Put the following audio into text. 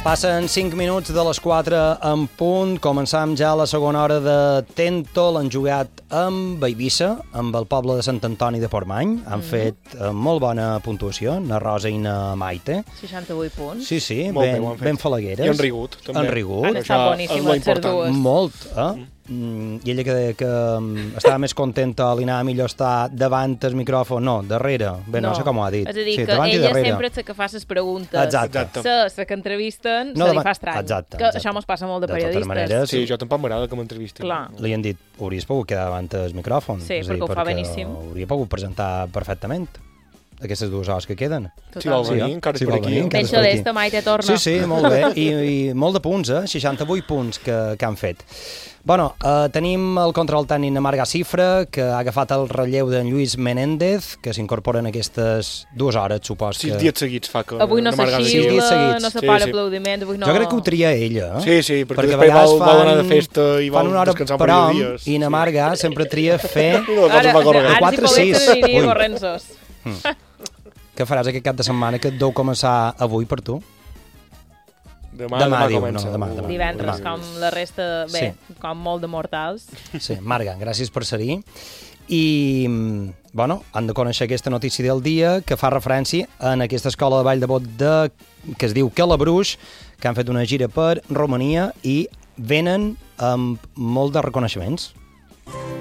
Passen 5 minuts de les 4 en punt. Començam ja la segona hora de Tento. L'han jugat amb Eivissa, amb el poble de Sant Antoni de Portmany. Han fet molt bona puntuació, na Rosa i na Maite. 68 punts. Sí, sí, ben falagueres. I han rigut, també. Han rigut. Han estat boníssimes les dues. Molt, I ella que deia que estava més contenta a l'anar millor estar davant el micròfon, no, darrere. Bé, no sé com ho ha dit. És a dir, sí, que ella sempre és la que fa les preguntes. Exacte. La que entrevisten se li fa estrany. Exacte. Que això mos passa molt de periodistes. Maneres, sí, jo tampoc m'agrada que m'entrevisten. Clar. Li han dit, hauries pogut quedar davant el micròfon. Sí, perquè ho fa beníssim. Hauria pogut presentar perfectament aquestes 2 hores que queden. Si vol venir, encara és per aquí. Ben xodesta, Maite, torna. Sí, molt bé. I molt de punts, 68 punts que han fet. Bueno, tenim el control tècnic de Marga Cifra, que ha agafat el relleu d'en Lluís Menéndez, que s'incorpora en aquestes 2 hores, supos. 6 dies seguits fa que... Avui no se xibla, no se para aplaudiment. Jo crec que ho tria ella. Sí, perquè després vol anar de festa i vol descansar un parell de dies. I na Marga sempre tria fer... Ara si 4-6. corrensos. Què faràs aquest cap de setmana que et deu començar avui per tu? Demà comença. Demà. Divendres, com la resta, bé, com molt de mortals. Sí, Marga, gràcies per ser-hi. I, bueno, han de conèixer aquesta notícia del dia que fa referència en aquesta escola de ball de bot que es diu Calabruix, que han fet una gira per Romania i venen amb molt de reconeixements.